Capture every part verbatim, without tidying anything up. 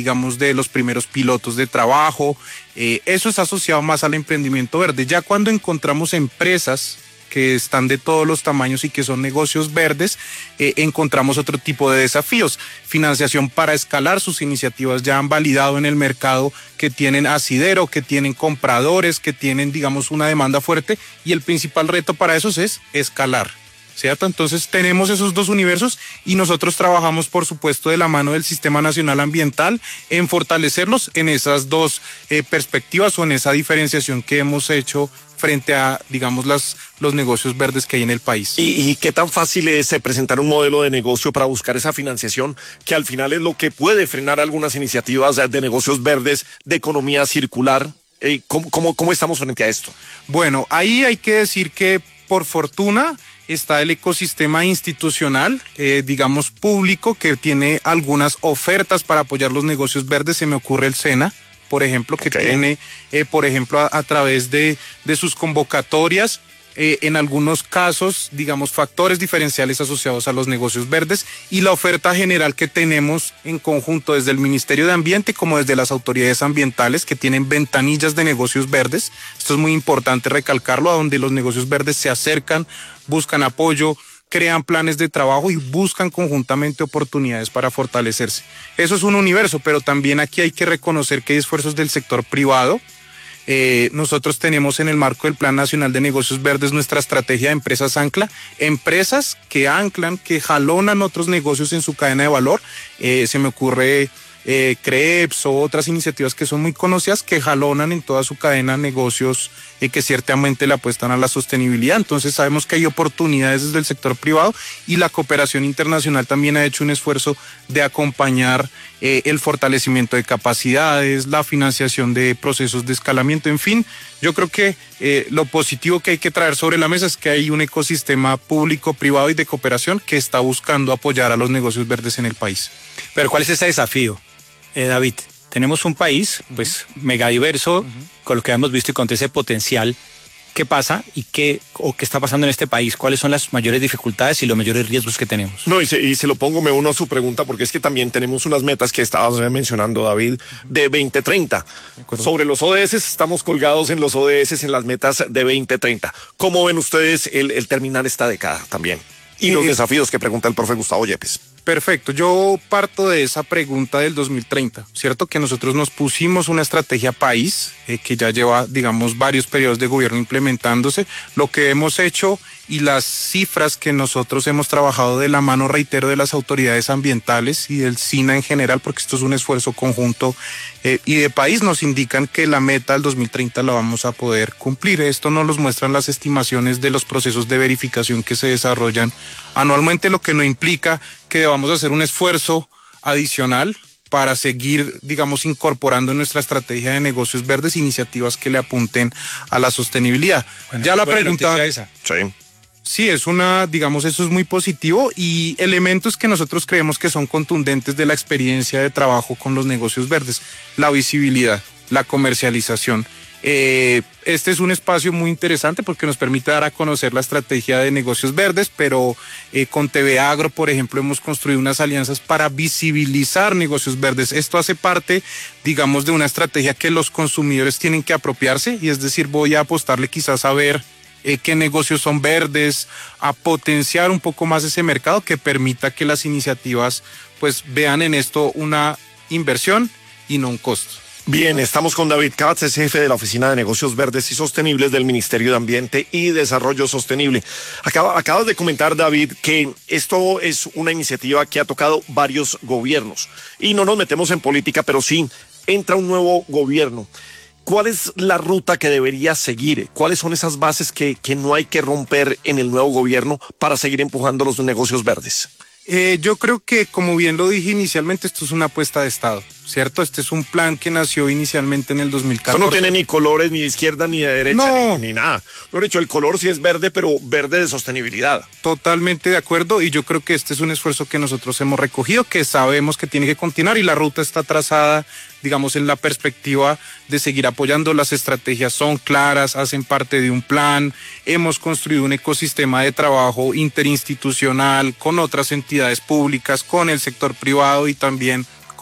digamos, de los primeros pilotos de trabajo. Eh, eso es asociado más al emprendimiento verde. Ya cuando encontramos empresas que están de todos los tamaños y que son negocios verdes, eh, encontramos otro tipo de desafíos. Financiación para escalar, sus iniciativas ya han validado en el mercado que tienen asidero, que tienen compradores, que tienen, digamos, una demanda fuerte, y el principal reto para esos es escalar, ¿cierto? Entonces tenemos esos dos universos y nosotros trabajamos, por supuesto, de la mano del Sistema Nacional Ambiental en fortalecerlos en esas dos eh, perspectivas o en esa diferenciación que hemos hecho frente a, digamos, las, los negocios verdes que hay en el país. ¿Y, y qué tan fácil es eh, presentar un modelo de negocio para buscar esa financiación, que al final es lo que puede frenar algunas iniciativas de negocios verdes, de economía circular? Eh, ¿cómo, cómo, ¿Cómo estamos frente a esto? Bueno, ahí hay que decir que, por fortuna, está el ecosistema institucional, eh, digamos, público, que tiene algunas ofertas para apoyar los negocios verdes. Se me ocurre el SENA, por ejemplo, que okay. tiene, eh, por ejemplo, a, a través de, de sus convocatorias, eh, en algunos casos, digamos, factores diferenciales asociados a los negocios verdes, y la oferta general que tenemos en conjunto desde el Ministerio de Ambiente como desde las autoridades ambientales, que tienen ventanillas de negocios verdes. Esto es muy importante recalcarlo, a donde los negocios verdes se acercan, buscan apoyo, crean planes de trabajo y buscan conjuntamente oportunidades para fortalecerse. Eso es un universo, pero también aquí hay que reconocer que hay esfuerzos del sector privado. Eh, nosotros tenemos en el marco del Plan Nacional de Negocios Verdes nuestra estrategia de empresas ancla, empresas que anclan, que jalonan otros negocios en su cadena de valor. Eh, se me ocurre eh, CREPS o otras iniciativas que son muy conocidas, que jalonan en toda su cadena negocios eh, que ciertamente le apuestan a la sostenibilidad. Entonces sabemos que hay oportunidades desde el sector privado, y la cooperación internacional también ha hecho un esfuerzo de acompañar eh, el fortalecimiento de capacidades, la financiación de procesos de escalamiento. En fin, yo creo que eh, lo positivo que hay que traer sobre la mesa es que hay un ecosistema público, privado y de cooperación que está buscando apoyar a los negocios verdes en el país. Pero ¿cuál es ese desafío, eh, David? Tenemos un país pues megadiverso, uh-huh. con lo que hemos visto y con ese potencial. ¿Qué pasa y qué, o qué está pasando en este país? ¿Cuáles son las mayores dificultades y los mayores riesgos que tenemos? No, y se, y se lo pongo, me uno a su pregunta, porque es que también tenemos unas metas que estabas mencionando, David, de veinte treinta. Sobre los O D S, estamos colgados en los O D S, en las metas de veinte treinta. ¿Cómo ven ustedes el, el terminar esta década también? Y los eh, desafíos que pregunta el profe Gustavo Yepes. Perfecto, yo parto de esa pregunta del dos mil treinta, ¿cierto? Que nosotros nos pusimos una estrategia país eh, que ya lleva, digamos, varios periodos de gobierno implementándose. Lo que hemos hecho y las cifras que nosotros hemos trabajado de la mano, reitero, de las autoridades ambientales y del SINA en general, porque esto es un esfuerzo conjunto eh, y de país, nos indican que la meta del dos mil treinta la vamos a poder cumplir. Esto nos lo muestran las estimaciones de los procesos de verificación que se desarrollan anualmente, lo que no implica que vamos a hacer un esfuerzo adicional para seguir, digamos, incorporando en nuestra estrategia de negocios verdes iniciativas que le apunten a la sostenibilidad. Bueno, ya la pregunta... Esa. Sí. Sí, es una, digamos, eso es muy positivo, y elementos que nosotros creemos que son contundentes de la experiencia de trabajo con los negocios verdes: la visibilidad, la comercialización. Eh, este es un espacio muy interesante porque nos permite dar a conocer la estrategia de negocios verdes, pero eh, con T V Agro, por ejemplo, hemos construido unas alianzas para visibilizar negocios verdes. Esto hace parte, digamos, de una estrategia que los consumidores tienen que apropiarse, y es decir, voy a apostarle quizás a ver eh, qué negocios son verdes, a potenciar un poco más ese mercado que permita que las iniciativas pues vean en esto una inversión y no un costo. Bien, estamos con David Katz, es jefe de la Oficina de Negocios Verdes y Sostenibles del Ministerio de Ambiente y Desarrollo Sostenible. Acaba, acabas de comentar, David, que esto es una iniciativa que ha tocado varios gobiernos. Y no nos metemos en política, pero sí entra un nuevo gobierno. ¿Cuál es la ruta que debería seguir? ¿Cuáles son esas bases que, que no hay que romper en el nuevo gobierno para seguir empujando los negocios verdes? Eh, yo creo que, como bien lo dije inicialmente, esto es una apuesta de Estado, ¿cierto? Este es un plan que nació inicialmente en el dos mil catorce. Eso no tiene ni colores, ni de izquierda, ni de derecha, no. ni, ni nada. Lo he dicho, el color sí es verde, pero verde de sostenibilidad. Totalmente de acuerdo, y yo creo que este es un esfuerzo que nosotros hemos recogido, que sabemos que tiene que continuar, y la ruta está trazada, digamos, en la perspectiva de seguir apoyando. Las estrategias son claras, hacen parte de un plan. Hemos construido un ecosistema de trabajo interinstitucional con otras entidades públicas, con el sector privado y también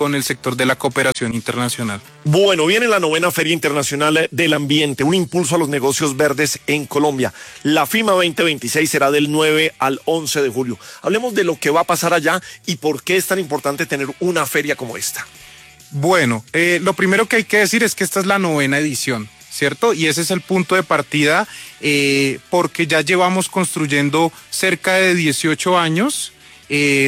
con el sector de la cooperación internacional. Bueno, viene la novena Feria Internacional del Ambiente, un impulso a los negocios verdes en Colombia. La FIMA veinte veintiséis será del nueve al once de julio. Hablemos de lo que va a pasar allá y por qué es tan importante tener una feria como esta. Bueno, eh, lo primero que hay que decir es que esta es la novena edición, ¿cierto? Y ese es el punto de partida, eh, porque ya llevamos construyendo cerca de dieciocho años eh,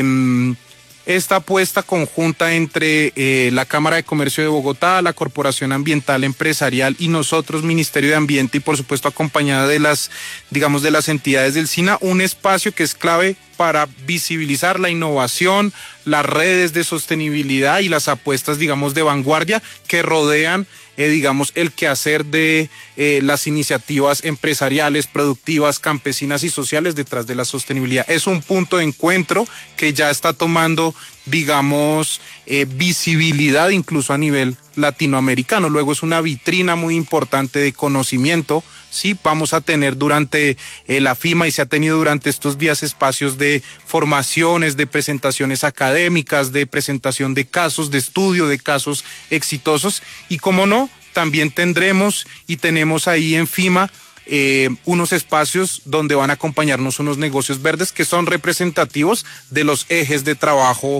esta apuesta conjunta entre eh, la Cámara de Comercio de Bogotá, la Corporación Ambiental Empresarial y nosotros, Ministerio de Ambiente, y por supuesto acompañada de las, digamos, de las entidades del SINA, un espacio que es clave para visibilizar la innovación, las redes de sostenibilidad y las apuestas, digamos, de vanguardia que rodean Eh, digamos, el quehacer de eh, las iniciativas empresariales, productivas, campesinas y sociales detrás de la sostenibilidad. Es un punto de encuentro que ya está tomando, digamos, eh, visibilidad incluso a nivel latinoamericano. Luego es una vitrina muy importante de conocimiento. Sí, vamos a tener durante eh, la FIMA y se ha tenido durante estos días espacios de formaciones, de presentaciones académicas, de presentación de casos, de estudio de casos exitosos y, como no, también tendremos y tenemos ahí en FIMA eh, unos espacios donde van a acompañarnos unos negocios verdes que son representativos de los ejes de trabajo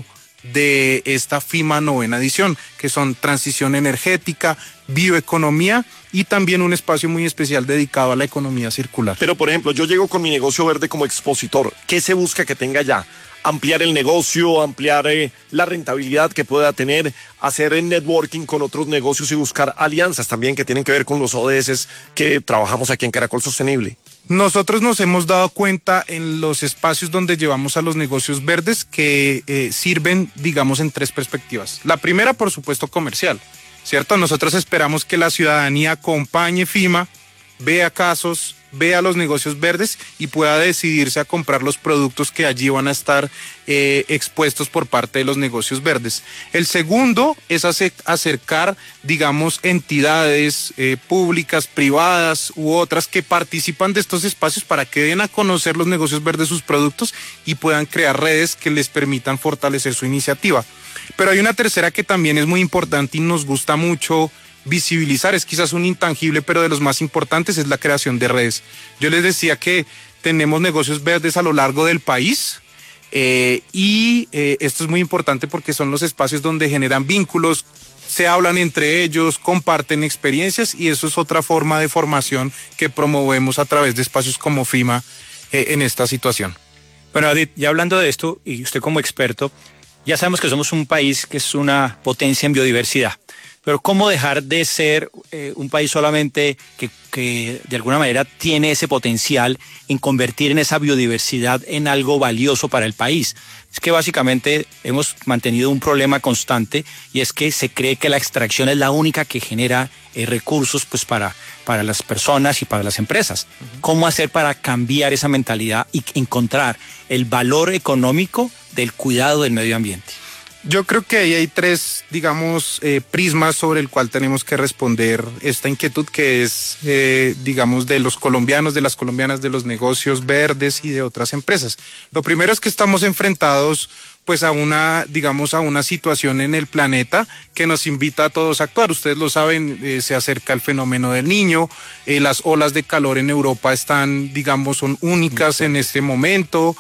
de esta FIMA novena edición, que son transición energética, bioeconomía y también un espacio muy especial dedicado a la economía circular. Pero, por ejemplo, yo llego con mi negocio verde como expositor. ¿Qué se busca que tenga ya? Ampliar el negocio, ampliar eh, la rentabilidad que pueda tener, hacer el networking con otros negocios y buscar alianzas también que tienen que ver con los O D S que trabajamos aquí en Caracol Sostenible. Nosotros nos hemos dado cuenta en los espacios donde llevamos a los negocios verdes que eh, sirven, digamos, en tres perspectivas. La primera, por supuesto, comercial, ¿cierto? Nosotros esperamos que la ciudadanía acompañe FIMA, vea casos, vea los negocios verdes y pueda decidirse a comprar los productos que allí van a estar eh, expuestos por parte de los negocios verdes. El segundo es acercar, digamos, entidades eh, públicas, privadas u otras que participan de estos espacios para que den a conocer los negocios verdes sus productos y puedan crear redes que les permitan fortalecer su iniciativa. Pero hay una tercera que también es muy importante y nos gusta mucho visibilizar, es quizás un intangible, pero de los más importantes es la creación de redes. Yo les decía que tenemos negocios verdes a lo largo del país eh, y eh, esto es muy importante porque son los espacios donde generan vínculos, se hablan entre ellos, comparten experiencias y eso es otra forma de formación que promovemos a través de espacios como FIMA eh, en esta situación. Bueno, David, ya hablando de esto y usted como experto, ya sabemos que somos un país que es una potencia en biodiversidad. Pero ¿cómo dejar de ser eh, un país solamente que, que de alguna manera tiene ese potencial en convertir en esa biodiversidad en algo valioso para el país? Es que básicamente hemos mantenido un problema constante y es que se cree que la extracción es la única que genera eh, recursos pues, para, para las personas y para las empresas. Uh-huh. ¿Cómo hacer para cambiar esa mentalidad y encontrar el valor económico del cuidado del medio ambiente? Yo creo que ahí hay tres, digamos, eh, prismas sobre el cual tenemos que responder esta inquietud que es, eh, digamos, de los colombianos, de las colombianas, de los negocios verdes y de otras empresas. Lo primero es que estamos enfrentados pues a una, digamos, a una situación en el planeta que nos invita a todos a actuar. Ustedes lo saben, eh, se acerca el fenómeno del Niño, eh, las olas de calor en Europa están, digamos, son únicas en este momento,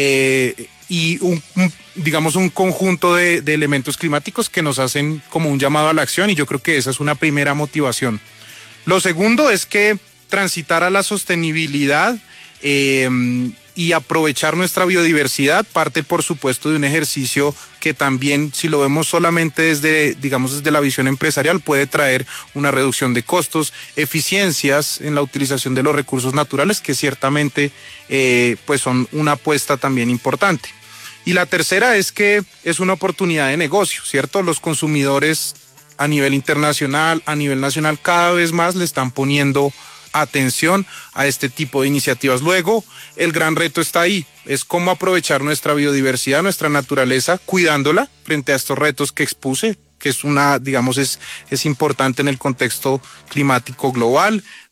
eh, y un, un, digamos, un conjunto de, de elementos climáticos que nos hacen como un llamado a la acción y yo creo que esa es una primera motivación. Lo segundo es que transitar a la sostenibilidad eh, y aprovechar nuestra biodiversidad parte, por supuesto, de un ejercicio que también, si lo vemos solamente desde, digamos, desde la visión empresarial, puede traer una reducción de costos, eficiencias en la utilización de los recursos naturales, que ciertamente eh, pues son una apuesta también importante. Y la tercera es que es una oportunidad de negocio, ¿cierto? Los consumidores a nivel internacional, a nivel nacional, cada vez más le están poniendo atención a este tipo de iniciativas. Luego, el gran reto está ahí, es cómo aprovechar nuestra biodiversidad, nuestra naturaleza, cuidándola frente a estos retos que expuse, que es una, digamos, es, es importante en el contexto climático global,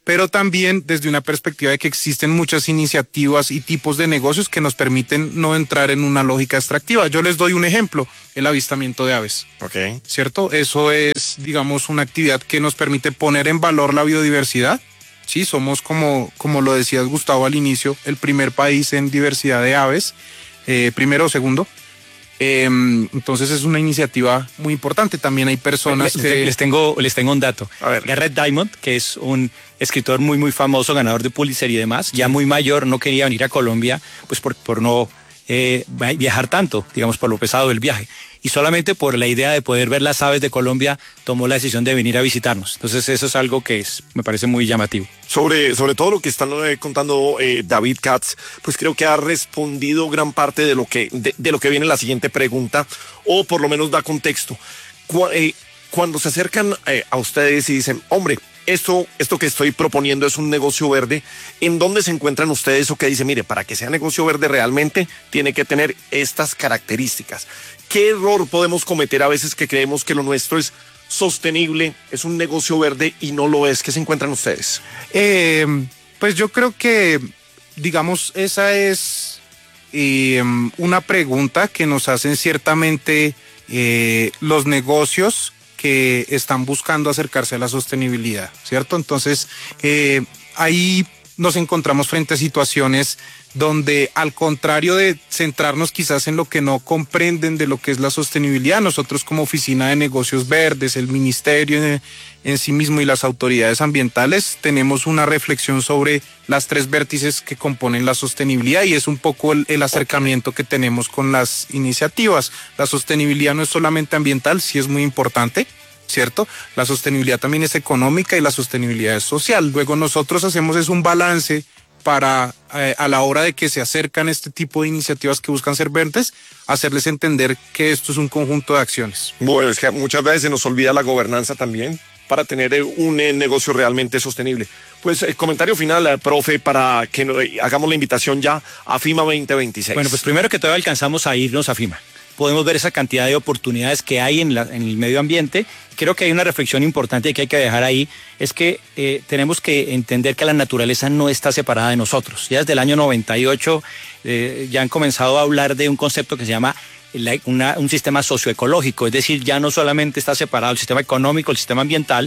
pero también desde una perspectiva de que existen muchas iniciativas y tipos de negocios que nos permiten no entrar en una lógica extractiva. Yo les doy un ejemplo, el avistamiento de aves. Ok. ¿Cierto? Eso es, digamos, una actividad que nos permite poner en valor la biodiversidad. Sí, somos, como, como lo decías, Gustavo, al inicio, el primer país en diversidad de aves, eh, primero o segundo. Eh, entonces es una iniciativa muy importante. También hay personas les, que... Les tengo, les tengo un dato. A ver. Garrett Diamond, que es un escritor muy, muy famoso, ganador de Pulitzer y demás, ya muy mayor, no quería venir a Colombia, pues por, por no eh, viajar tanto, digamos, por lo pesado del viaje. Y solamente por la idea de poder ver las aves de Colombia, tomó la decisión de venir a visitarnos. Entonces eso es algo que es, me parece muy llamativo. Sobre, sobre todo lo que están eh, contando eh, David Katz, pues creo que ha respondido gran parte de lo que, de, de lo que viene la siguiente pregunta, o por lo menos da contexto. Cu eh, cuando se acercan eh, a ustedes y dicen, hombre, esto, esto que estoy proponiendo es un negocio verde, ¿en dónde se encuentran ustedes o que dice, mire, para que sea negocio verde realmente tiene que tener estas características? ¿Qué error podemos cometer a veces que creemos que lo nuestro es sostenible, es un negocio verde y no lo es? ¿Qué se encuentran ustedes? Eh, pues yo creo que, digamos, esa es eh, una pregunta que nos hacen ciertamente eh, los negocios que están buscando acercarse a la sostenibilidad, ¿cierto? Entonces, eh, ahí nos encontramos frente a situaciones donde, al contrario de centrarnos quizás en lo que no comprenden de lo que es la sostenibilidad, nosotros como Oficina de Negocios Verdes, el Ministerio en, en sí mismo y las autoridades ambientales, tenemos una reflexión sobre las tres vértices que componen la sostenibilidad, y es un poco el, el acercamiento que tenemos con las iniciativas. La sostenibilidad no es solamente ambiental, sí es muy importante, ¿cierto? La sostenibilidad también es económica y la sostenibilidad es social. Luego nosotros hacemos es un balance para, eh, a la hora de que se acercan este tipo de iniciativas que buscan ser verdes, hacerles entender que esto es un conjunto de acciones. Bueno, es que muchas veces se nos olvida la gobernanza también para tener un eh, negocio realmente sostenible. Pues eh, comentario final, eh, profe, para que no, eh, hagamos la invitación ya a FIMA veinte veintiséis. Bueno, pues primero que todo alcanzamos a irnos a FIMA. Podemos ver esa cantidad de oportunidades que hay en, la, en el medio ambiente. Creo que hay una reflexión importante que hay que dejar ahí, es que eh, tenemos que entender que la naturaleza no está separada de nosotros. Ya desde el año noventa y ocho eh, ya han comenzado a hablar de un concepto que se llama la, una, un sistema socioecológico, es decir, ya no solamente está separado el sistema económico, el sistema ambiental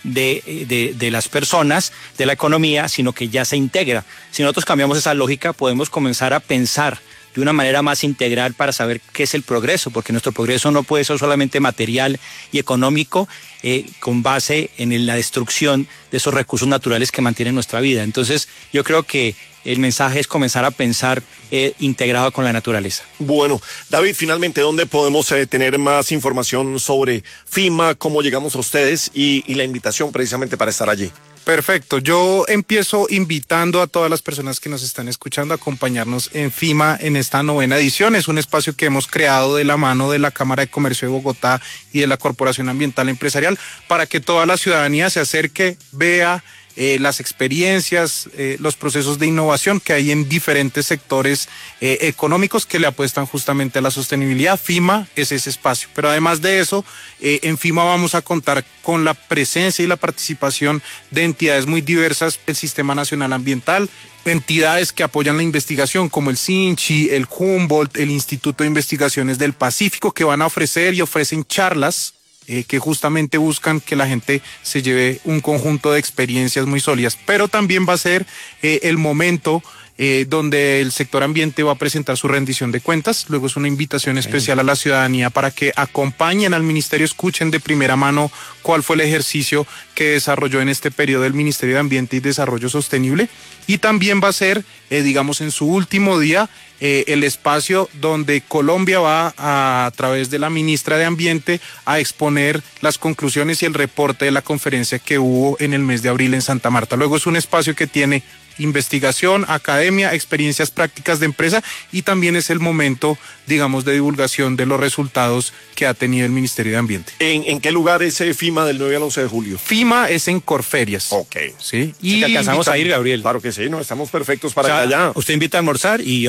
de, de, de las personas, de la economía, sino que ya se integra. Si nosotros cambiamos esa lógica, podemos comenzar a pensar de una manera más integral para saber qué es el progreso, porque nuestro progreso no puede ser solamente material y económico, eh, con base en la destrucción de esos recursos naturales que mantienen nuestra vida. Entonces, yo creo que el mensaje es comenzar a pensar eh, integrado con la naturaleza. Bueno, David, finalmente, ¿dónde podemos eh, tener más información sobre FIMA, cómo llegamos a ustedes y, y la invitación precisamente para estar allí? Perfecto, yo empiezo invitando a todas las personas que nos están escuchando a acompañarnos en FIMA en esta novena edición. Es un espacio que hemos creado de la mano de la Cámara de Comercio de Bogotá y de la Corporación Ambiental Empresarial para que toda la ciudadanía se acerque, vea Eh, las experiencias, eh, los procesos de innovación que hay en diferentes sectores eh, económicos que le apuestan justamente a la sostenibilidad. FIMA es ese espacio, pero además de eso, eh, en FIMA vamos a contar con la presencia y la participación de entidades muy diversas del Sistema Nacional Ambiental, entidades que apoyan la investigación como el SINCHI, el Humboldt, el Instituto de Investigaciones del Pacífico, que van a ofrecer y ofrecen charlas Eh, que justamente buscan que la gente se lleve un conjunto de experiencias muy sólidas, pero también va a ser eh, el momento eh, donde el sector ambiente va a presentar su rendición de cuentas. Luego es una invitación especial a la ciudadanía para que acompañen al ministerio, escuchen de primera mano cuál fue el ejercicio que desarrolló en este periodo el Ministerio de Ambiente y Desarrollo Sostenible, y también va a ser, eh, digamos, en su último día, Eh, el espacio donde Colombia va a, a través de la ministra de Ambiente a exponer las conclusiones y el reporte de la conferencia que hubo en el mes de abril en Santa Marta. Luego es un espacio que tiene investigación, academia, experiencias prácticas de empresa, y también es el momento, digamos, de divulgación de los resultados que ha tenido el Ministerio de Ambiente. ¿En, en qué lugar es eh, FIMA del nueve al once de julio? FIMA es en Corferias. Ok. Sí. Y que alcanzamos a ir, Gabriel. Claro que sí, no, estamos perfectos para O sea, allá. Usted invita a almorzar y vamos para allá.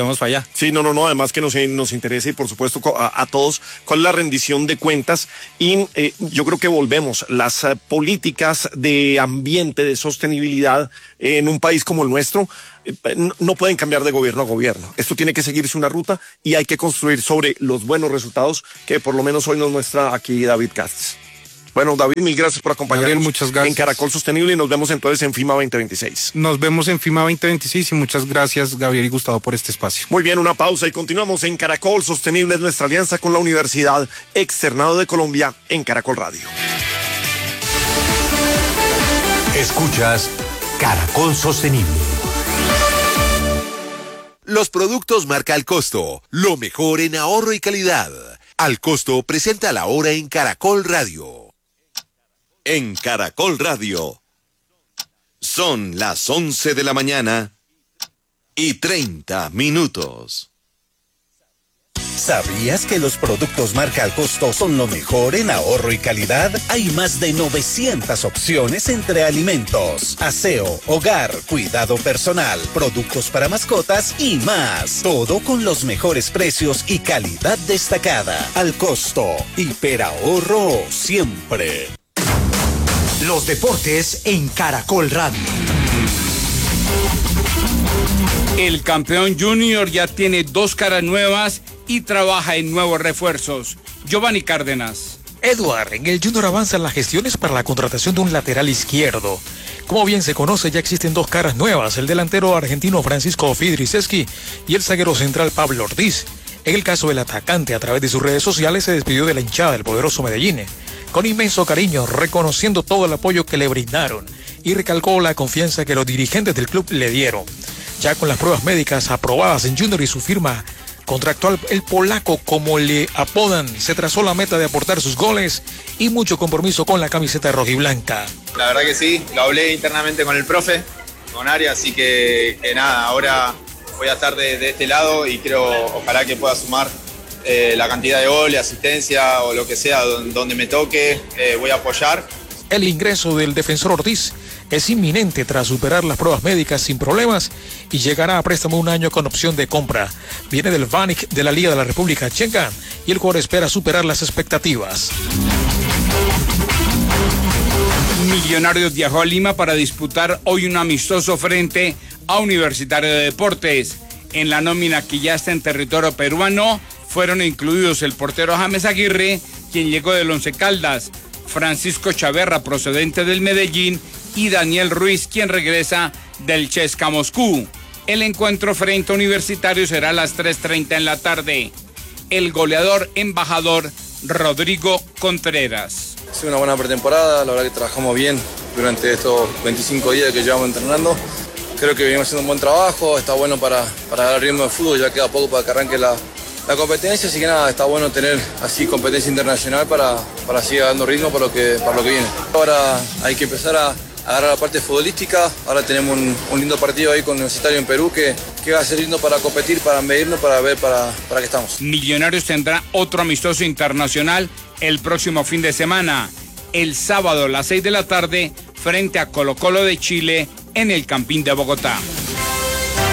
Alianza. Sí, no, no, no, además que nos, nos interesa y por supuesto a, a todos cuál es la rendición de cuentas y eh, yo creo que volvemos, las uh, políticas de ambiente, de sostenibilidad eh, en un país como el nuestro eh, no, no pueden cambiar de gobierno a gobierno. Esto tiene que seguirse una ruta y hay que construir sobre los buenos resultados que por lo menos hoy nos muestra aquí David Katz. Bueno, David, mil gracias por acompañarnos. Gabriel, muchas gracias. En Caracol Sostenible y nos vemos entonces en FIMA veinte veintiséis. Nos vemos en FIMA veinte veintiséis y muchas gracias, Gabriel y Gustavo, por este espacio. Muy bien, una pausa y continuamos en Caracol Sostenible, es nuestra alianza con la Universidad Externado de Colombia en Caracol Radio. Escuchas Caracol Sostenible. Los productos marca Al Costo, lo mejor en ahorro y calidad. Al Costo presenta la hora en Caracol Radio. En Caracol Radio, son las once de la mañana y treinta minutos. ¿Sabías que los productos marca Al Costo son lo mejor en ahorro y calidad? Hay más de novecientas opciones entre alimentos, aseo, hogar, cuidado personal, productos para mascotas y más. Todo con los mejores precios y calidad destacada. Al Costo, hiperahorro siempre. Los deportes en Caracol Radio. El campeón junior ya tiene dos caras nuevas y trabaja en nuevos refuerzos. Giovanni Cárdenas. Edward, en el Junior avanzan las gestiones para la contratación de un lateral izquierdo. Como bien se conoce, ya existen dos caras nuevas, el delantero argentino Francisco Fidriseski y el zaguero central Pablo Ortiz. En el caso del atacante, a través de sus redes sociales se despidió de la hinchada del poderoso Medellín, con inmenso cariño, reconociendo todo el apoyo que le brindaron y recalcó la confianza que los dirigentes del club le dieron. Ya con las pruebas médicas aprobadas en Junior y su firma contractual, el polaco, como le apodan, se trazó la meta de aportar sus goles y mucho compromiso con la camiseta rojiblanca. La verdad que sí, lo hablé internamente con el profe, con Arias, así que, que nada, ahora voy a estar de, de este lado y creo, ojalá que pueda sumar eh, la cantidad de goles, asistencia o lo que sea, donde, donde me toque, eh, voy a apoyar. El ingreso del defensor Ortiz es inminente tras superar las pruebas médicas sin problemas y llegará a préstamo un año con opción de compra. Viene del Vanik de la Liga de la República Checa y el jugador espera superar las expectativas. Millonarios viajó a Lima para disputar hoy un amistoso frente a Universitario de Deportes. En la nómina que ya está en territorio peruano fueron incluidos el portero James Aguirre, quien llegó del Once Caldas, Francisco Chaverra, procedente del Medellín, y Daniel Ruiz, quien regresa del C S K A Moscú. El encuentro frente a Universitario será a las tres treinta en la tarde. El goleador embajador Rodrigo Contreras. Ha sido una buena pretemporada, la verdad que trabajamos bien durante estos veinticinco días que llevamos entrenando. Creo que venimos haciendo un buen trabajo, está bueno para, para dar ritmo de fútbol, ya queda poco para que arranque la, la competencia, así que nada, está bueno tener así competencia internacional para, para seguir dando ritmo para lo, que, para lo que viene. Ahora hay que empezar a agarrar la parte futbolística, ahora tenemos un, un lindo partido ahí con Universitario en Perú que, que va a ser lindo para competir, para medirnos, para ver para, para qué estamos. Millonarios tendrá otro amistoso internacional el próximo fin de semana, el sábado a las seis de la tarde frente a Colo Colo de Chile en el Campín de Bogotá.